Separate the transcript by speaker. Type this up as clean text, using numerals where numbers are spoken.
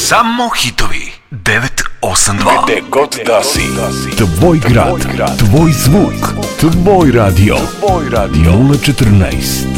Speaker 1: Samo hitovi 982.
Speaker 2: Gde god da si.
Speaker 3: Tvoj grad, tvoj zvuk, tvoj radio. 014.